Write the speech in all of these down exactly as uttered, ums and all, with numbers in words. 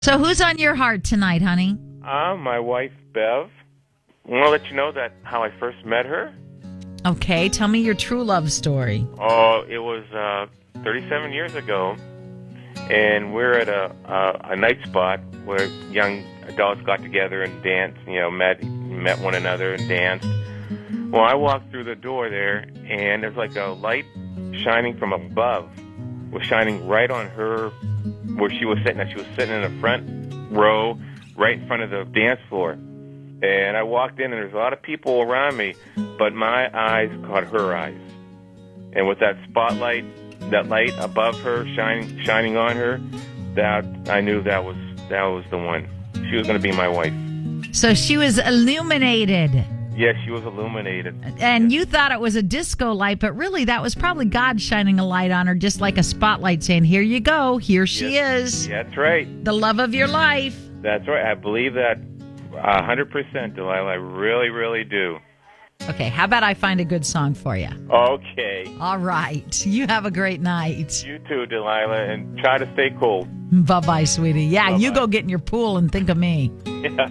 So who's on your heart tonight, honey? Uh, my wife, Bev. I want to let you know that how I first met her. Okay, tell me your true love story. Oh, it was uh, thirty-seven years ago, and we're at a, a a night spot where young adults got together and danced. You know, met met one another and danced. Well, I walked through the door there, and there's like a light shining from above. Was shining right on her where she was sitting. She was sitting in the front row, right in front of the dance floor. And I walked in, and there's a lot of people around me, but my eyes caught her eyes. And with that spotlight, that light above her, shining shining on her, that I knew that was that was the one. She was going to be my wife. So she was illuminated. Yes, she was illuminated. And you thought it was a disco light, but really that was probably God shining a light on her, just like a spotlight saying, here you go, here she Yes, is. That's right. The love of your life. That's right. I believe that a hundred percent, Delilah. I really, really do. Okay, how about I find a good song for you? Okay. All right. You have a great night. You too, Delilah, and try to stay cool. Bye-bye, sweetie. Yeah, Bye-bye. you go get in your pool and think of me. no.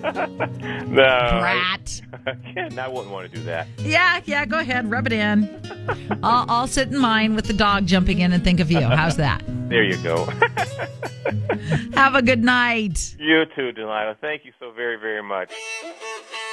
Brat. I, I wouldn't want to do that. Yeah, yeah, go ahead. Rub it in. I'll, I'll sit in mine with the dog jumping in and think of you. How's that? There you go. Have a good night. You too, Delilah. Thank you so very, very much.